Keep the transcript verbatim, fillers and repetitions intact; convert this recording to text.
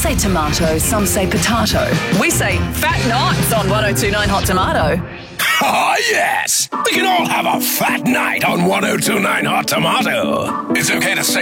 say tomato, some say potato. We say fat nights on one oh two nine Hot Tomato. Ah, yes! We can all have a fat night on one oh two nine Hot Tomato. It's okay to say